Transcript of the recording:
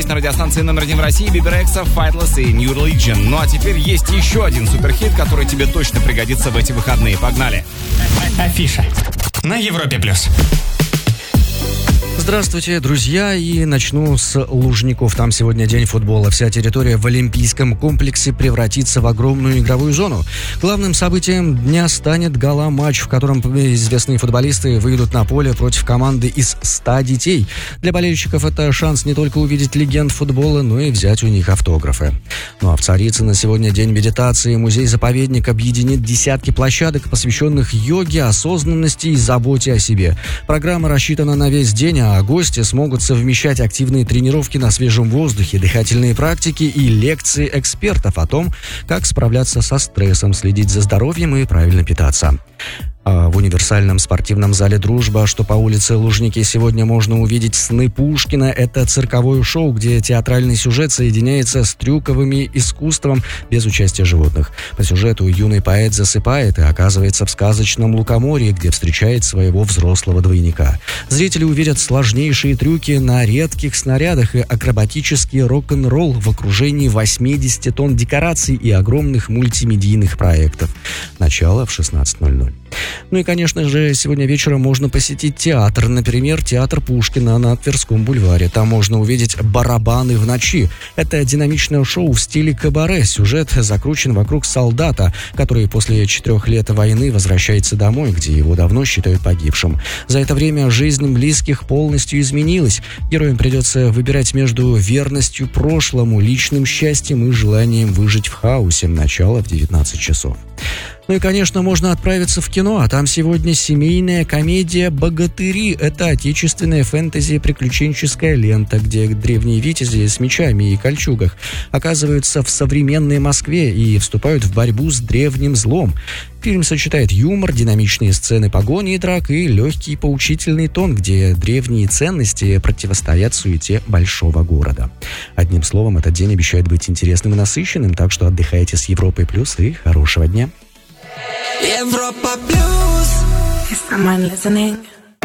На радиостанции номер 1 в России Бибер Экса, Fightless и New Religion. Ну а теперь есть еще один суперхит, который тебе точно пригодится в эти выходные. Погнали! Афиша на Европе Плюс. Здравствуйте, друзья, и начну с Лужников. Там сегодня день футбола. Вся территория в Олимпийском комплексе превратится в огромную игровую зону. Главным событием дня станет гала-матч, в котором известные футболисты выйдут на поле против команды из 100 детей. Для болельщиков это шанс не только увидеть легенд футбола, но и взять у них автографы. Ну а в Царицыно сегодня день медитации. Музей-заповедник объединит десятки площадок, посвященных йоге, осознанности и заботе о себе. Программа рассчитана на весь день, а гости смогут совмещать активные тренировки на свежем воздухе, дыхательные практики и лекции экспертов о том, как справляться со стрессом, следить за здоровьем и правильно питаться. В универсальном спортивном зале «Дружба», что по улице Лужники, сегодня можно увидеть «Сны Пушкина». Это цирковое шоу, где театральный сюжет соединяется с трюковым искусством без участия животных. По сюжету юный поэт засыпает и оказывается в сказочном Лукоморье, где встречает своего взрослого двойника. Зрители увидят сложнейшие трюки на редких снарядах и акробатический рок-н-ролл в окружении 80 тонн декораций и огромных мультимедийных проектов. Начало в 16:00. Ну и, конечно же, сегодня вечером можно посетить театр. Например, театр Пушкина на Тверском бульваре. Там можно увидеть «Барабаны в ночи». Это динамичное шоу в стиле кабаре. Сюжет закручен вокруг солдата, который после 4 лет войны возвращается домой, где его давно считают погибшим. За это время жизнь близких полностью изменилась. Героям придется выбирать между верностью прошлому, личным счастьем и желанием выжить в хаосе. Начало в 19 часов. Ну и, конечно, можно отправиться в кино, а там сегодня семейная комедия «Богатыри». Это отечественная фэнтези-приключенческая лента, где древние витязи с мечами и кольчугах оказываются в современной Москве и вступают в борьбу с древним злом. Фильм сочетает юмор, динамичные сцены погони и драк и легкий поучительный тон, где древние ценности противостоят суете большого города. Одним словом, этот день обещает быть интересным и насыщенным, так что отдыхайте с Европой Плюс и хорошего дня. Европа Плюс. Is someone listening?